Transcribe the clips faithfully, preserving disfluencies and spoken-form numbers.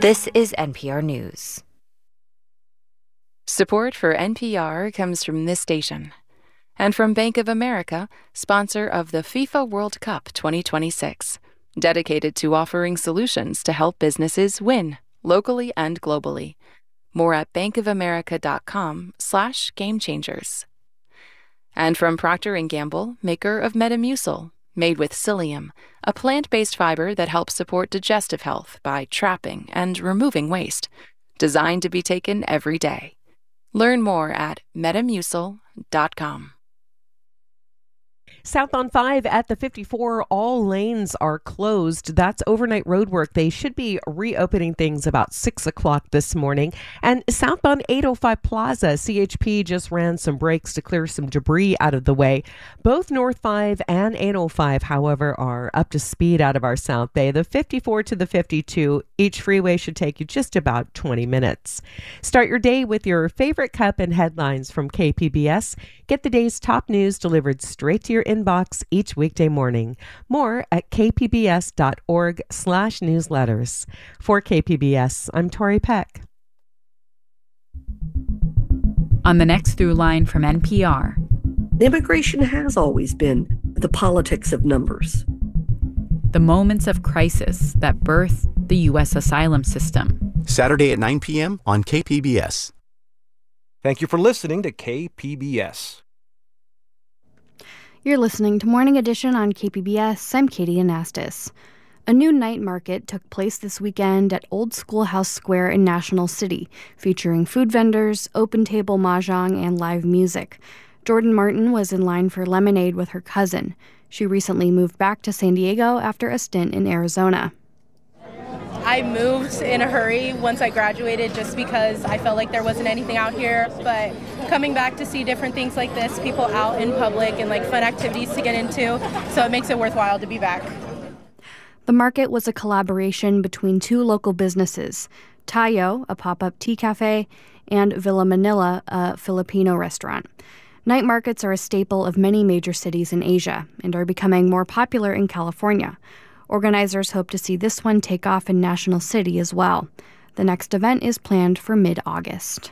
This is N P R News. Support for N P R comes from this station and from Bank of America, sponsor of the FIFA World Cup twenty twenty-six, dedicated to offering solutions to help businesses win locally and globally. More at bankofamerica.com slash game changers. And from Procter and Gamble, maker of Metamucil, made with psyllium, a plant-based fiber that helps support digestive health by trapping and removing waste, designed to be taken every day. Learn more at metamucil dot com. South on five at the fifty-four, all lanes are closed. That's overnight road work. They should be reopening things about six o'clock this morning. And southbound eight oh five Plaza, C H P just ran some brakes to clear some debris out of the way. Both North five and eight oh five, however, are up to speed out of our South Bay. The fifty-four to the fifty-two, each freeway should take you just about twenty minutes. Start your day with your favorite cup and headlines from K P B S. Get the day's top news delivered straight to your inbox each weekday morning. More at kpbs.org slash newsletters. For K P B S, I'm Tori Peck. On the next through line from N P R. Immigration has always been the politics of numbers. The moments of crisis that birthed the U S asylum system. Saturday at nine p.m. on K P B S. Thank you for listening to K P B S. You're listening to Morning Edition on K P B S. I'm Katie Anastas. A new night market took place this weekend at Old Schoolhouse Square in National City, featuring food vendors, open table mahjong, and live music. Jordan Martin was in line for lemonade with her cousin. She recently moved back to San Diego after a stint in Arizona. I moved in a hurry once I graduated just because I felt like there wasn't anything out here, but coming back to see different things like this, people out in public and like fun activities to get into, so it makes it worthwhile to be back. The market was a collaboration between two local businesses, Tayo, a pop-up tea cafe, and Villa Manila, a Filipino restaurant. Night markets are a staple of many major cities in Asia and are becoming more popular in California. Organizers hope to see this one take off in National City as well. The next event is planned for mid-August.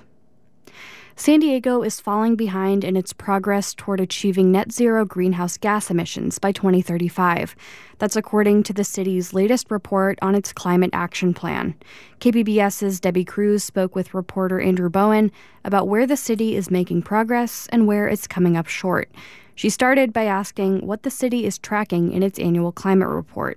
San Diego is falling behind in its progress toward achieving net zero greenhouse gas emissions by twenty thirty-five. That's according to the city's latest report on its climate action plan. KPBS's Debbie Cruz spoke with reporter Andrew Bowen about where the city is making progress and where it's coming up short. She started by asking what the city is tracking in its annual climate report.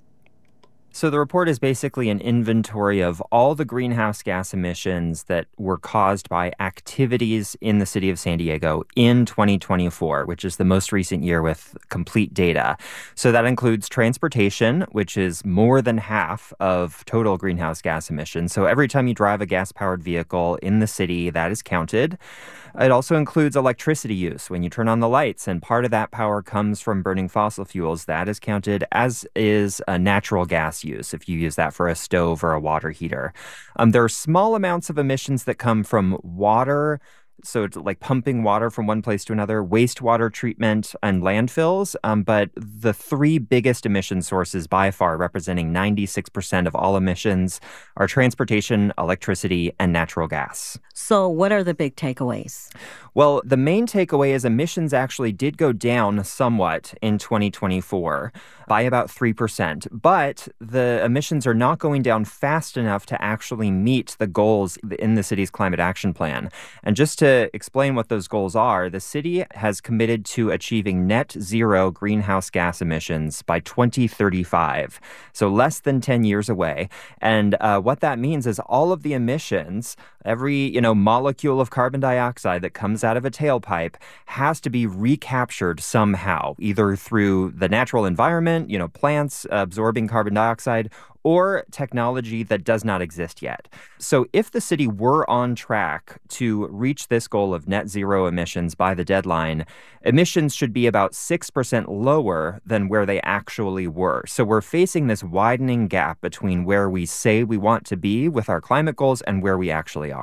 So the report is basically an inventory of all the greenhouse gas emissions that were caused by activities in the city of San Diego in twenty twenty-four, which is the most recent year with complete data. So that includes transportation, which is more than half of total greenhouse gas emissions. So every time you drive a gas-powered vehicle in the city, that is counted. It also includes electricity use when you turn on the lights, and part of that power comes from burning fossil fuels. That is counted, as is a natural gas use if you use that for a stove or a water heater. Um, there are small amounts of emissions that come from water, so it's like pumping water from one place to another, wastewater treatment, and landfills. Um, but the three biggest emission sources by far, representing ninety-six percent of all emissions, are transportation, electricity, and natural gas. So what are the big takeaways? Well, the main takeaway is emissions actually did go down somewhat in twenty twenty-four by about three percent. But the emissions are not going down fast enough to actually meet the goals in the city's climate action plan. And just to explain what those goals are, the city has committed to achieving net zero greenhouse gas emissions by twenty thirty-five, so less than ten years away. And uh, what that means is all of the emissions, every you know molecule of carbon dioxide that comes out of a tailpipe has to be recaptured somehow, either through the natural environment, you know, plants absorbing carbon dioxide, or technology that does not exist yet. So if the city were on track to reach this goal of net zero emissions by the deadline, emissions should be about six percent lower than where they actually were. So we're facing this widening gap between where we say we want to be with our climate goals and where we actually are.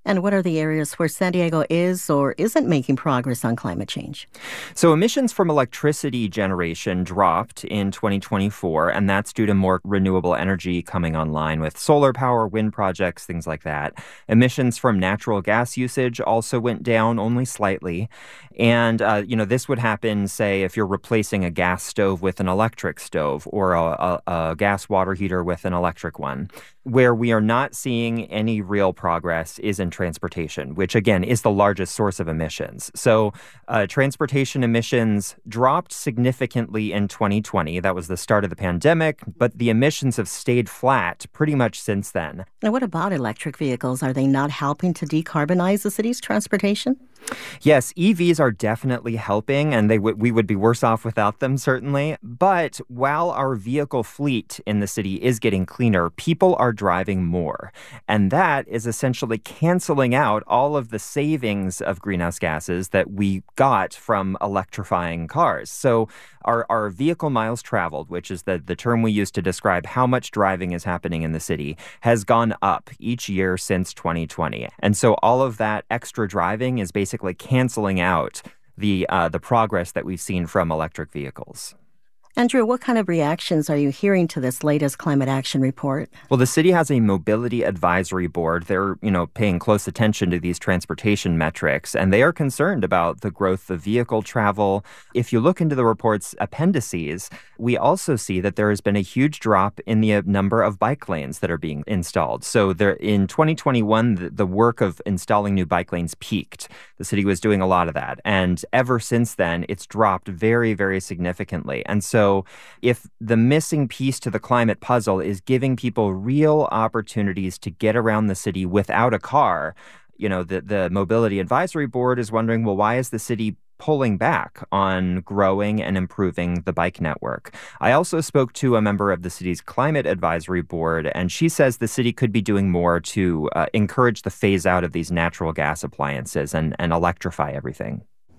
And what are the areas where San Diego is or isn't making progress on climate change? So emissions from electricity generation dropped in twenty twenty-four, and that's due to more renewable energy coming online with solar power, wind projects, things like that. Emissions from natural gas usage also went down only slightly. And, uh, you know, this would happen, say, if you're replacing a gas stove with an electric stove or a, a, a gas water heater with an electric one. Where we are not seeing any real progress is in transportation, which, again, is the largest source of emissions. So uh, transportation emissions dropped significantly in twenty twenty. That was the start of the pandemic, but the emissions have stayed flat pretty much since then. And what about electric vehicles? Are they not helping to decarbonize the city's transportation? Yes, E Vs are definitely helping, and they w- we would be worse off without them, certainly. But while our vehicle fleet in the city is getting cleaner, people are driving more. And that is essentially canceling out all of the savings of greenhouse gases that we got from electrifying cars. So our, our vehicle miles traveled, which is the, the term we use to describe how much driving is happening in the city, has gone up each year since twenty twenty. And so all of that extra driving is basically canceling out the uh, the progress that we've seen from electric vehicles. Andrew, what kind of reactions are you hearing to this latest climate action report? Well, the city has a mobility advisory board. They're, you know, paying close attention to these transportation metrics, and they are concerned about the growth of vehicle travel. If you look into the report's appendices, we also see that there has been a huge drop in the number of bike lanes that are being installed. So there, in twenty twenty-one, the, the work of installing new bike lanes peaked. The city was doing a lot of that. And ever since then, it's dropped very, very significantly. And so So if the missing piece to the climate puzzle is giving people real opportunities to get around the city without a car, you know, the, the Mobility Advisory Board is wondering, well, why is the city pulling back on growing and improving the bike network? I also spoke to a member of the city's Climate Advisory Board, and she says the city could be doing more to uh, encourage the phase out of these natural gas appliances and, and electrify everything.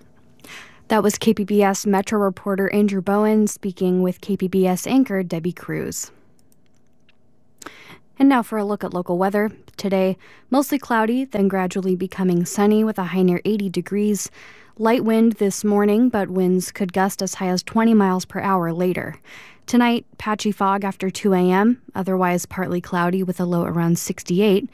That was K P B S Metro reporter Andrew Bowen speaking with K P B S anchor Debbie Cruz. And now for a look at local weather. Today, mostly cloudy, then gradually becoming sunny with a high near eighty degrees. Light wind this morning, but winds could gust as high as twenty miles per hour later. Tonight, patchy fog after two a.m., otherwise partly cloudy with a low around sixty-eight.